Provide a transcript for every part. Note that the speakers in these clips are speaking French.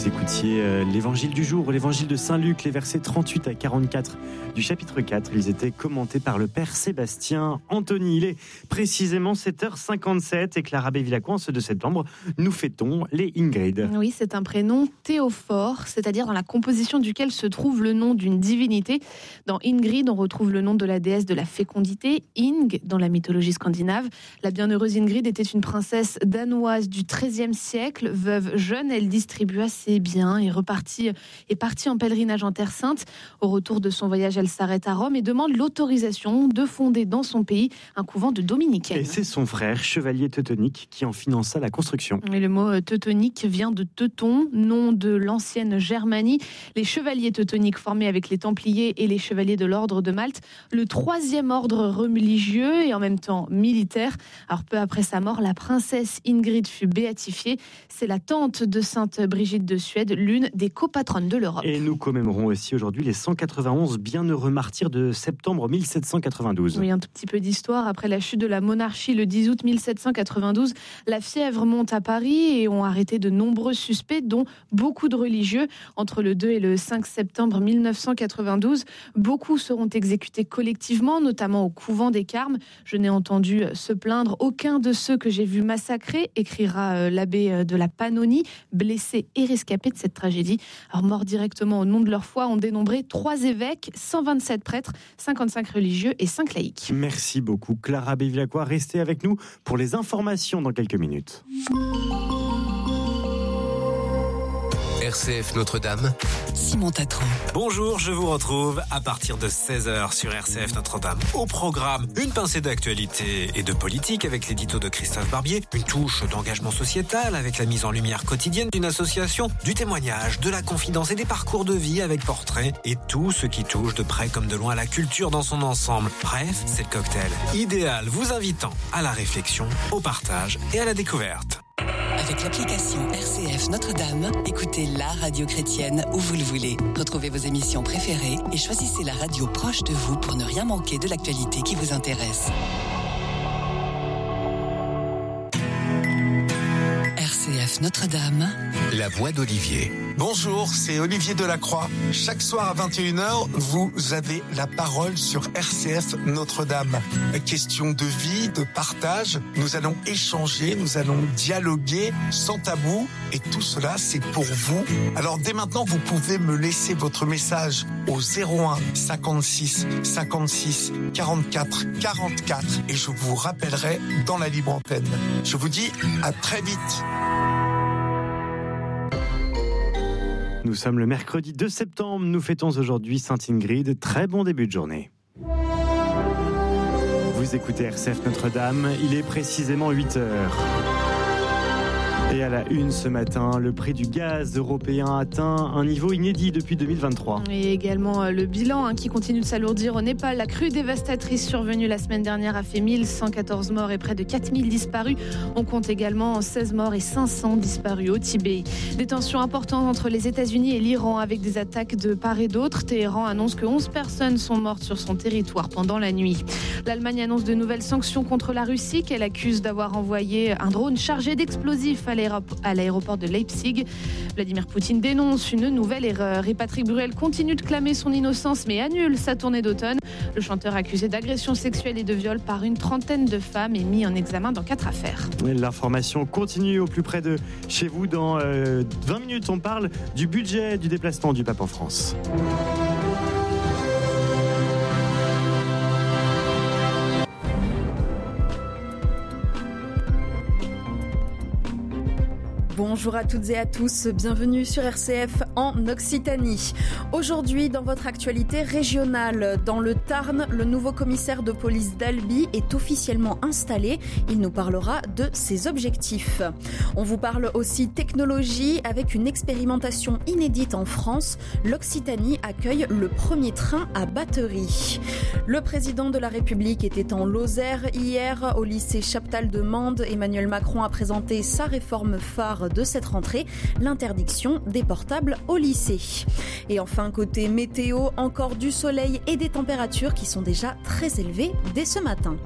Vous écoutiez l'évangile du jour, l'évangile de Saint-Luc, les versets 38 à 44 du chapitre 4. Ils étaient commentés par le père Sébastien Anthony. Il est précisément 7h57 et Clara Bévillacourt, en ce 2 septembre, nous fêtons les Ingrid. Oui, c'est un prénom théophore, c'est-à-dire dans la composition duquel se trouve le nom d'une divinité. Dans Ingrid, on retrouve le nom de la déesse de la fécondité, Ing, dans la mythologie scandinave. La bienheureuse Ingrid était une princesse danoise du XIIIe siècle, veuve jeune. Elle distribua ses biens et est partie en pèlerinage en Terre Sainte. Au retour de son voyage, elle s'arrête à Rome et demande l'autorisation de fonder dans son pays un couvent de dominicaines. Et c'est son frère, chevalier teutonique, qui en finança la construction. Et le mot teutonique vient de Teuton, nom de l'ancienne Germanie. Les chevaliers teutoniques formés avec les Templiers et les chevaliers de l'ordre de Malte, le 3e ordre religieux et en même temps militaire. Alors peu après sa mort, la princesse Ingrid fut béatifiée. C'est la tante de Sainte Brigitte de Suède, l'une des copatronnes de l'Europe. Et nous commémorons aussi aujourd'hui les 191 bienheureux martyrs de septembre 1792. Oui, un tout petit peu d'histoire. Après la chute de la monarchie le 10 août 1792, la fièvre monte à Paris et ont arrêté de nombreux suspects, dont beaucoup de religieux. Entre le 2 et le 5 septembre 1992, beaucoup seront exécutés collectivement, notamment au couvent des Carmes. Je n'ai entendu se plaindre aucun de ceux que j'ai vus massacrer, écrira l'abbé de la Pannonie, blessés et rescapés de cette tragédie. Alors, morts directement au nom de leur foi, ont dénombré 3 évêques, 127 prêtres, 55 religieux et 5 laïcs. Merci beaucoup Clara Bévillacourt. Restez avec nous pour les informations dans quelques minutes. RCF Notre-Dame, Simon Tatron. Bonjour, je vous retrouve à partir de 16h sur RCF Notre-Dame. Au programme, une pincée d'actualité et de politique avec l'édito de Christophe Barbier, une touche d'engagement sociétal avec la mise en lumière quotidienne d'une association, du témoignage, de la confidence et des parcours de vie avec portraits et tout ce qui touche de près comme de loin la culture dans son ensemble. Bref, c'est le cocktail idéal vous invitant à la réflexion, au partage et à la découverte. Avec l'application RCF Notre-Dame, écoutez la radio chrétienne où vous le voulez. Retrouvez vos émissions préférées et choisissez la radio proche de vous pour ne rien manquer de l'actualité qui vous intéresse. RCF Notre-Dame, La voix d'Olivier. Bonjour, c'est Olivier Delacroix. Chaque soir à 21h, vous avez la parole sur RCF Notre-Dame. Question de vie, de partage. Nous allons échanger, nous allons dialoguer sans tabou. Et tout cela, c'est pour vous. Alors dès maintenant, vous pouvez me laisser votre message au 01 56 56 44 44 et je vous rappellerai dans la libre antenne. Je vous dis à très vite. Nous sommes le mercredi 2 septembre, nous fêtons aujourd'hui Sainte Ingrid. Très bon début de journée. Vous écoutez RCF Notre-Dame, il est précisément 8h. Et à la une ce matin, le prix du gaz européen atteint un niveau inédit depuis 2023. Et également le bilan qui continue de s'alourdir au Népal. La crue dévastatrice survenue la semaine dernière a fait 1114 morts et près de 4000 disparus. On compte également 16 morts et 500 disparus au Tibet. Des tensions importantes entre les États-Unis et l'Iran avec des attaques de part et d'autre. Téhéran annonce que 11 personnes sont mortes sur son territoire pendant la nuit. L'Allemagne annonce de nouvelles sanctions contre la Russie qu'elle accuse d'avoir envoyé un drone chargé d'explosifs à l'aéroport de Leipzig. Vladimir Poutine dénonce une nouvelle erreur et Patrick Bruel continue de clamer son innocence mais annule sa tournée d'automne. Le chanteur accusé d'agression sexuelle et de viol par une trentaine de femmes est mis en examen dans 4 affaires. L'information continue au plus près de chez vous. Dans 20 minutes, on parle du budget du déplacement du pape en France. Bonjour à toutes et à tous, bienvenue sur RCF en Occitanie. Aujourd'hui, dans votre actualité régionale, dans le Tarn, le nouveau commissaire de police d'Albi est officiellement installé. Il nous parlera de ses objectifs. On vous parle aussi technologie avec une expérimentation inédite en France. L'Occitanie accueille le premier train à batterie. Le président de la République était en Lozère hier au lycée Chaptal de Mende. Emmanuel Macron a présenté sa réforme phare de cette rentrée, l'interdiction des portables au lycée. Et enfin, côté météo, encore du soleil et des températures qui sont déjà très élevées dès ce matin.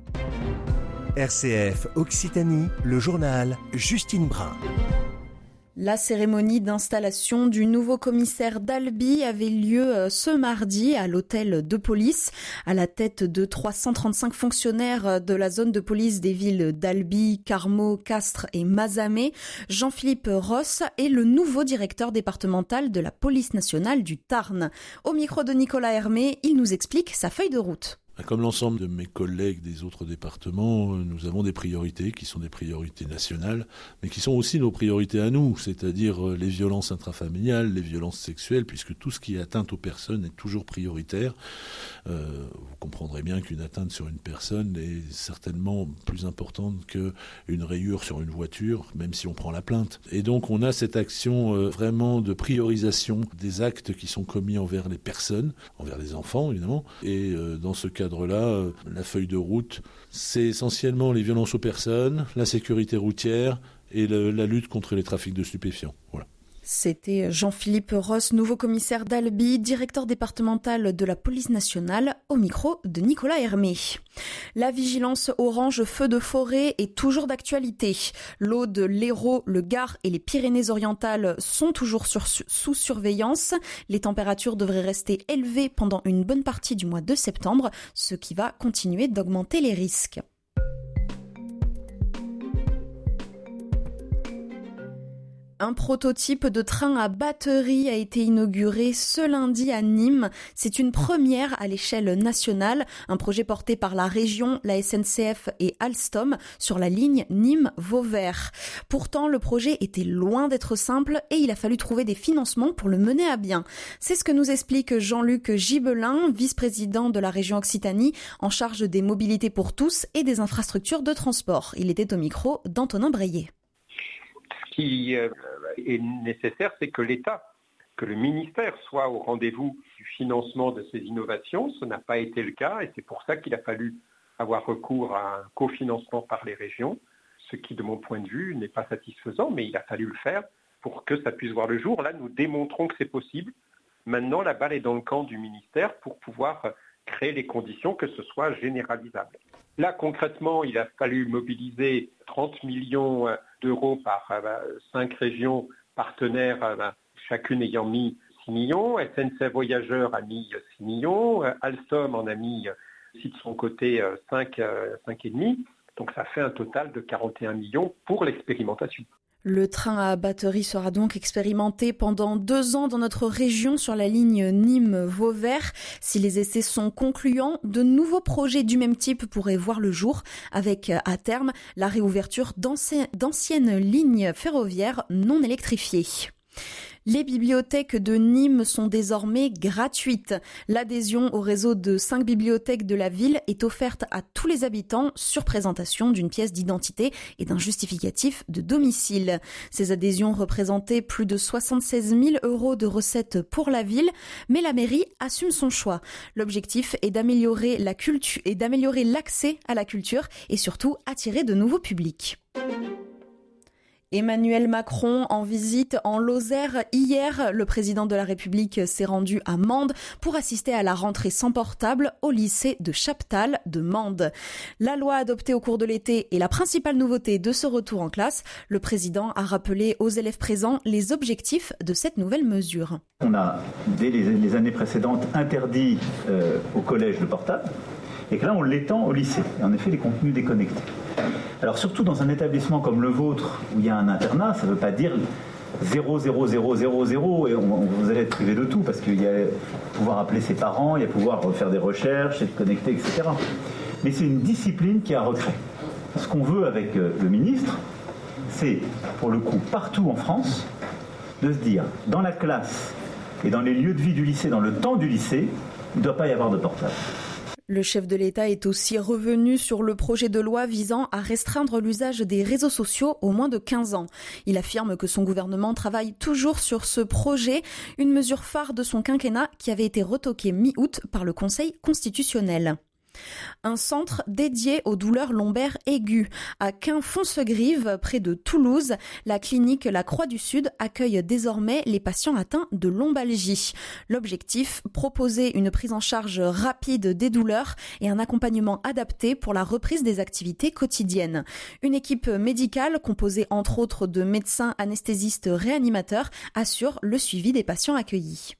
RCF Occitanie, le journal Justine Brun. La cérémonie d'installation du nouveau commissaire d'Albi avait lieu ce mardi à l'hôtel de police. À la tête de 335 fonctionnaires de la zone de police des villes d'Albi, Carmaux, Castres et Mazamet, Jean-Philippe Ross est le nouveau directeur départemental de la police nationale du Tarn. Au micro de Nicolas Hermé, il nous explique sa feuille de route. Comme l'ensemble de mes collègues des autres départements, nous avons des priorités qui sont des priorités nationales, mais qui sont aussi nos priorités à nous, c'est-à-dire les violences intrafamiliales, les violences sexuelles, puisque tout ce qui est atteinte aux personnes est toujours prioritaire. Vous comprendrez bien qu'une atteinte sur une personne est certainement plus importante qu'une rayure sur une voiture, même si on prend la plainte. Et donc on a cette action vraiment de priorisation des actes qui sont commis envers les personnes, envers les enfants évidemment, et dans ce cadre-là, la feuille de route, c'est essentiellement les violences aux personnes, la sécurité routière et la lutte contre les trafics de stupéfiants. Voilà. C'était Jean-Philippe Ross, nouveau commissaire d'Albi, directeur départemental de la police nationale, au micro de Nicolas Hermé. La vigilance orange feu de forêt est toujours d'actualité. L'Aude, l'Hérault, le Gard et les Pyrénées-Orientales sont toujours sous surveillance. Les températures devraient rester élevées pendant une bonne partie du mois de septembre, ce qui va continuer d'augmenter les risques. Un prototype de train à batterie a été inauguré ce lundi à Nîmes. C'est une première à l'échelle nationale, un projet porté par la région, la SNCF et Alstom sur la ligne Nîmes-Vauvert. Pourtant, le projet était loin d'être simple et il a fallu trouver des financements pour le mener à bien. C'est ce que nous explique Jean-Luc Gibelin, vice-président de la région Occitanie, en charge des mobilités pour tous et des infrastructures de transport. Il était au micro d'Antonin Breillet. Ce qui est nécessaire, c'est que l'État, que le ministère soit au rendez-vous du financement de ces innovations. Ce n'a pas été le cas et c'est pour ça qu'il a fallu avoir recours à un cofinancement par les régions, ce qui, de mon point de vue, n'est pas satisfaisant, mais il a fallu le faire pour que ça puisse voir le jour. Là, nous démontrons que c'est possible. Maintenant, la balle est dans le camp du ministère pour pouvoir créer les conditions que ce soit généralisable. Là, concrètement, il a fallu mobiliser 30 millions d'euros par 5 régions partenaires, chacune ayant mis 6 millions. SNCF Voyageurs a mis 6 millions. Alstom en a mis aussi de son côté 5,5. Donc ça fait un total de 41 millions pour l'expérimentation. Le train à batterie sera donc expérimenté pendant 2 ans dans notre région sur la ligne Nîmes-Vauvert. Si les essais sont concluants, de nouveaux projets du même type pourraient voir le jour avec, à terme, la réouverture d'anciennes lignes ferroviaires non électrifiées. Les bibliothèques de Nîmes sont désormais gratuites. L'adhésion au réseau de 5 bibliothèques de la ville est offerte à tous les habitants sur présentation d'une pièce d'identité et d'un justificatif de domicile. Ces adhésions représentaient plus de 76 000 € de recettes pour la ville, mais la mairie assume son choix. L'objectif est d'améliorer la culture et d'améliorer l'accès à la culture et surtout attirer de nouveaux publics. Emmanuel Macron en visite en Lozère hier. Le président de la République s'est rendu à Mende pour assister à la rentrée sans portable au lycée de Chaptal de Mende. La loi adoptée au cours de l'été est la principale nouveauté de ce retour en classe. Le président a rappelé aux élèves présents les objectifs de cette nouvelle mesure. On a, dès les années précédentes, interdit au collège le portable. Et que là, on l'étend au lycée. Et en effet, les contenus déconnectés. Alors, surtout dans un établissement comme le vôtre, où il y a un internat, ça ne veut pas dire 0, 0, 0, 0, 0, et vous allez être privé de tout, parce qu'il y a pouvoir appeler ses parents, il y a pouvoir faire des recherches, être connecté, etc. Mais c'est une discipline qui a recréé. Ce qu'on veut avec le ministre, c'est, pour le coup, partout en France, de se dire, dans la classe et dans les lieux de vie du lycée, dans le temps du lycée, il ne doit pas y avoir de portable. Le chef de l'État est aussi revenu sur le projet de loi visant à restreindre l'usage des réseaux sociaux aux moins de 15 ans. Il affirme que son gouvernement travaille toujours sur ce projet, une mesure phare de son quinquennat qui avait été retoquée mi-août par le Conseil constitutionnel. Un centre dédié aux douleurs lombaires aiguës. À Quin-Foncegrive, près de Toulouse, la clinique La Croix du Sud accueille désormais les patients atteints de lombalgie. L'objectif, proposer une prise en charge rapide des douleurs et un accompagnement adapté pour la reprise des activités quotidiennes. Une équipe médicale composée entre autres de médecins anesthésistes réanimateurs assure le suivi des patients accueillis.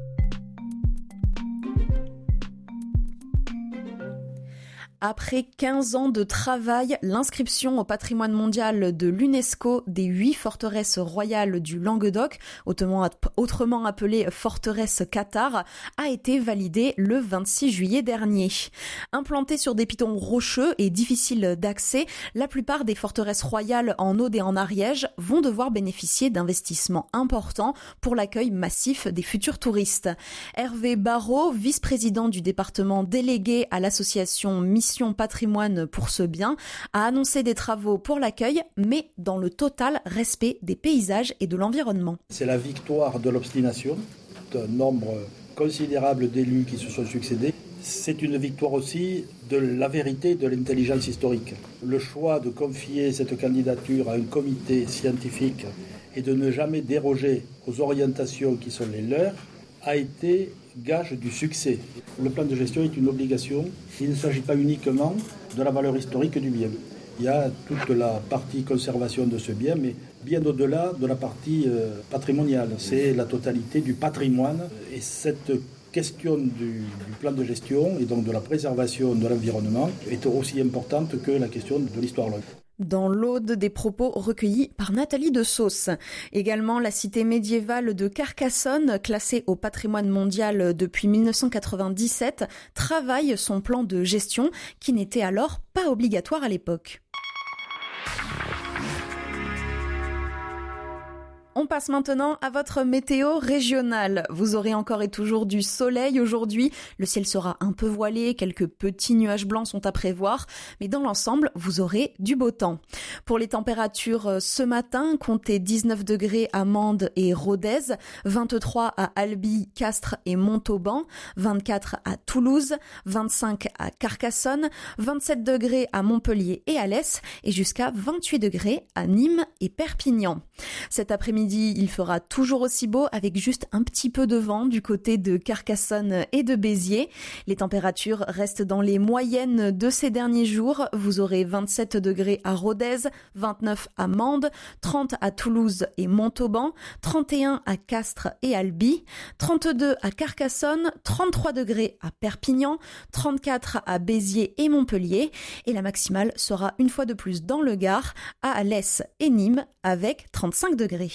Après 15 ans de travail, l'inscription au patrimoine mondial de l'UNESCO des 8 forteresses royales du Languedoc, autrement appelées forteresses cathares, a été validée le 26 juillet dernier. Implantées sur des pitons rocheux et difficiles d'accès, la plupart des forteresses royales en Aude et en Ariège vont devoir bénéficier d'investissements importants pour l'accueil massif des futurs touristes. Hervé Barrault, vice-président du département délégué à l'association Mission Patrimoine pour ce bien, a annoncé des travaux pour l'accueil, mais dans le total respect des paysages et de l'environnement. C'est la victoire de l'obstination d'un nombre considérable d'élus qui se sont succédés. C'est une victoire aussi de la vérité, de l'intelligence historique. Le choix de confier cette candidature à un comité scientifique et de ne jamais déroger aux orientations qui sont les leurs a été gage du succès. Le plan de gestion est une obligation. Il ne s'agit pas uniquement de la valeur historique du bien. Il y a toute la partie conservation de ce bien, mais bien au-delà de la partie patrimoniale. C'est la totalité du patrimoine. Et cette question du plan de gestion et donc de la préservation de l'environnement est aussi importante que la question de l'histoire longue. Dans l'Aude, des propos recueillis par Nathalie de Sauce. Également, la cité médiévale de Carcassonne, classée au patrimoine mondial depuis 1997, travaille son plan de gestion qui n'était alors pas obligatoire à l'époque. On passe maintenant à votre météo régionale. Vous aurez encore et toujours du soleil aujourd'hui. Le ciel sera un peu voilé, quelques petits nuages blancs sont à prévoir, mais dans l'ensemble, vous aurez du beau temps. Pour les températures ce matin, comptez 19 degrés à Mende et Rodez, 23 à Albi, Castres et Montauban, 24 à Toulouse, 25 à Carcassonne, 27 degrés à Montpellier et Alès et jusqu'à 28 degrés à Nîmes et Perpignan. Cet après-midi, il fera toujours aussi beau avec juste un petit peu de vent du côté de Carcassonne et de Béziers. Les températures restent dans les moyennes de ces derniers jours. Vous aurez 27 degrés à Rodez, 29 à Mende, 30 à Toulouse et Montauban, 31 à Castres et Albi, 32 à Carcassonne, 33 degrés à Perpignan, 34 à Béziers et Montpellier. Et la maximale sera une fois de plus dans le Gard, à Alès et Nîmes avec 35 degrés.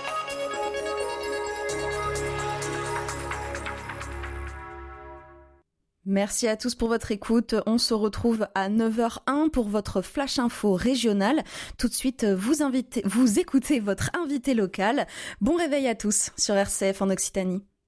Merci à tous pour votre écoute. On se retrouve à 9h01 pour votre Flash Info régional. Tout de suite, vous écoutez votre invité local. Bon réveil à tous sur RCF en Occitanie.